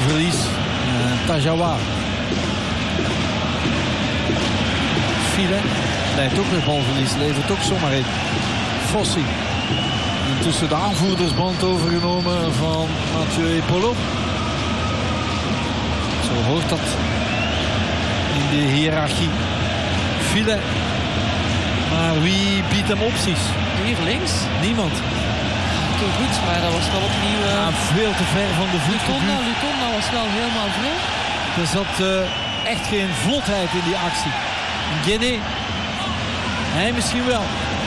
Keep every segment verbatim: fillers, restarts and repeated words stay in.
balverlies. Uh, Tajawa. File. Leidt ook weer balverlies. Levert ook zomaar in. Fossi. Intussen de aanvoerdersband overgenomen van Mathieu Epolo. Zo hoort dat in de hiërarchie. File. Maar wie biedt hem opties? Hier links? Niemand. Oké, goed, maar dat was wel opnieuw... Uh... Ja, veel te ver van de voet. Lutonda, Lutonda was wel helemaal vrij. Er zat uh, echt geen vlotheid in die actie. Guinée. Hij misschien wel.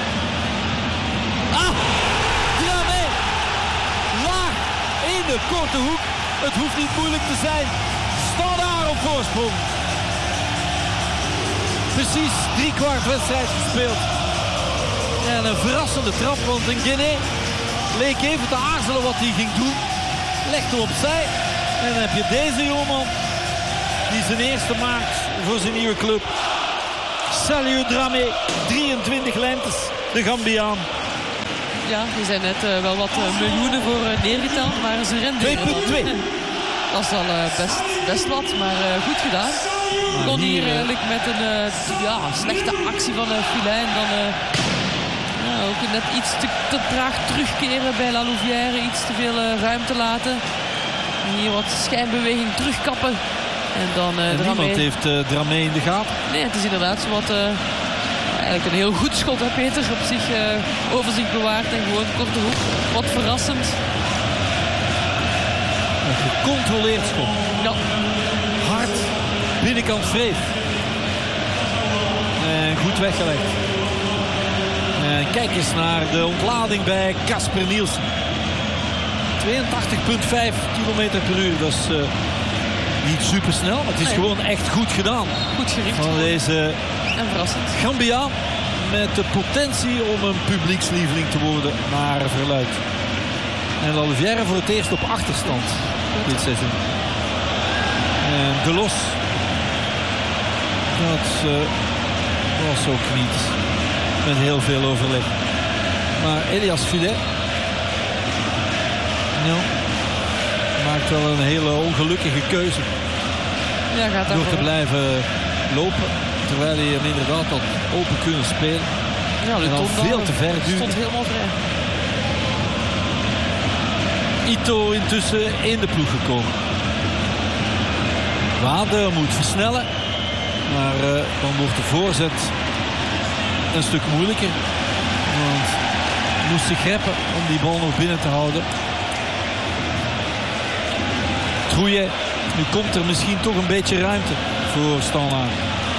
Ah! Dramé! Laag in de korte hoek. Het hoeft niet moeilijk te zijn. Standaard op voorsprong. Precies drie kwart wedstrijd gespeeld. En een verrassende trap, want een Guinée leek even te aarzelen wat hij ging doen. Legde opzij. En dan heb je deze jongeman die zijn eerste maakt voor zijn nieuwe club. Saliou Dramé, drieëntwintig lentes, de Gambiaan. Ja, die zijn net uh, wel wat uh, miljoenen voor uh, neergeteld, maar ze renderen twee punt twee. Dat is al uh, best, best wat, maar uh, goed gedaan. Maar Kon hier hier, eigenlijk met een uh, ja, slechte actie van uh, Filijn dan uh, ja, ook net iets te, te traag terugkeren bij La Louvière. Iets te veel uh, ruimte laten. En hier wat schijnbeweging terugkappen. En dan uh, en Dramé. niemand heeft uh, Dramé in de gaten. Nee, het is inderdaad zo wat... Uh, eigenlijk een heel goed schot, hè, Peter. Op zich uh, overzicht bewaard en gewoon korte hoek. Wat verrassend. Een gecontroleerd schot. Ja. Hard. Binnenkant vreef. En goed weggelegd. En kijk eens naar de ontlading bij Casper Nielsen. tweeëntachtig komma vijf kilometer per uur. Dat is uh, niet super snel, maar het is nee. gewoon echt goed gedaan. Goed gericht. Van deze en verrassend. Gambiaan met de potentie om een publiekslieveling te worden naar verluidt. En La Louvière voor het eerst op achterstand goed. Dit seizoen. En De Los. Dat uh, was ook niet met heel veel overleg. Maar Elias Filet ja, maakt wel een hele ongelukkige keuze. Ja, gaat door te voor. blijven lopen. Terwijl hij hem inderdaad had open kunnen spelen. Ja, en al veel te ver duurde. Stond helemaal vrij. Ito intussen in de ploeg gekomen. Wade moet versnellen. Maar uh, dan wordt de voorzet een stuk moeilijker. Want moest zich greppen om die bal nog binnen te houden. Trouillet. Nu komt er misschien toch een beetje ruimte voor Standaard.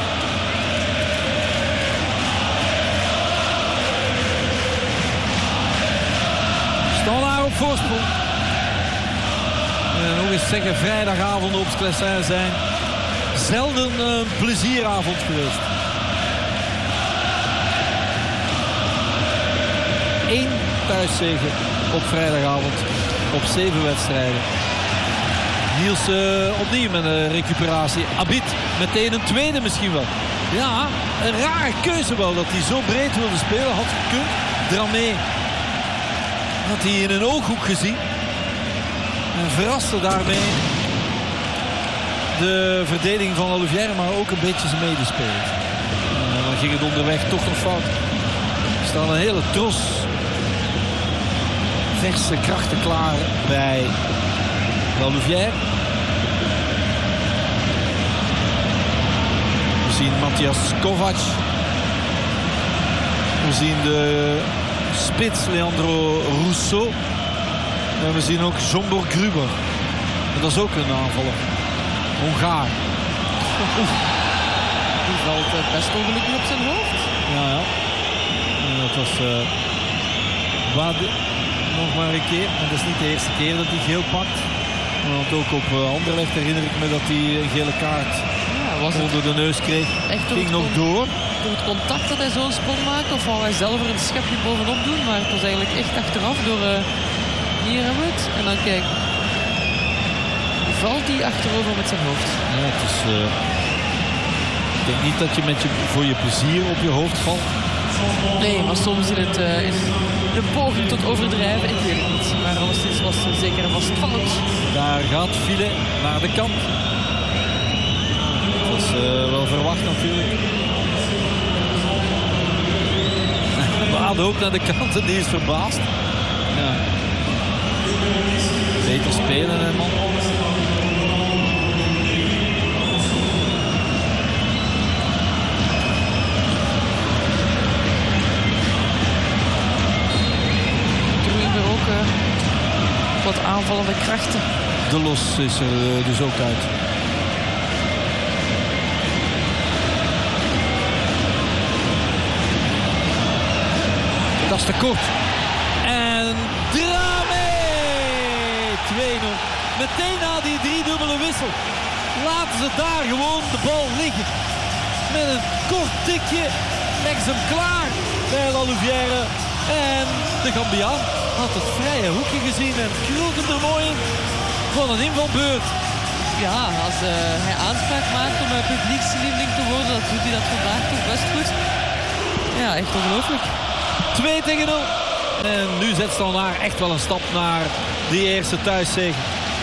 Standaard op voorsprong. En nog eens zeggen, vrijdagavonden op het Clessin zijn zelden een plezieravond geweest. Eén thuiszege op vrijdagavond op zeven wedstrijden. Niels uh, opnieuw met een recuperatie. Abid meteen een tweede misschien wel. Ja, een rare keuze wel dat hij zo breed wilde spelen. Had gekund. Dramé had hij in een ooghoek gezien. En verraste daarmee de verdediging van La Louvière, maar ook een beetje zijn medespelers. En dan ging het onderweg toch nog fout. Er staan een hele tros verse krachten klaar bij La Louvière. We zien Matthias Kovac. We zien de spits Leandro Rousseau. En we zien ook Zsombor Gruber. En dat is ook een aanvaller. Hongaar. Die valt uh, best ongelukkig op zijn hoofd. Ja, ja. En dat was uh, Wade nog maar een keer. En dat is niet de eerste keer dat hij geel pakt. Want ook op uh, Anderlecht herinner ik me dat hij een gele kaart ja, was onder de neus kreeg. Echt ging nog door. Door het contact dat hij zo'n sprong maakte. Of wou hij zelf er een schepje bovenop doen. Maar het was eigenlijk echt achteraf door... Uh, Hier hebben we het. En dan kijk. Valt hij achterover met zijn hoofd. Ja, het is, uh, ik denk niet dat je met je voor je plezier op je hoofd valt. Nee, maar soms in het uh, in een poging tot overdrijven. Ik weet het niet. Maar alleszins was het zeker en vast fout. Daar gaat Filet naar de kant. Dat is uh, wel verwacht natuurlijk. Bade ook naar de kant en die is verbaasd. Ja. Beter spelen, hè, man. Weer ook uh, wat aanvallende krachten. De Los is er uh, dus ook uit. Dat is te kort. En Dramé! twee nul. Meteen na die driedubbele wissel laten ze daar gewoon de bal liggen. Met een kort tikje leggen ze hem klaar bij La Louvière. En de Gambiaan had het vrije hoekje gezien en kroeg hem er mooi in. Gewoon een invalbeurt. Ja, als uh, hij aanspraak maakt om uh, publiekslieveling te worden, dat doet hij dat vandaag toch best goed. Ja, echt ongelooflijk. twee tegen nul. En nu zet Standaard echt wel een stap naar die eerste thuiszege.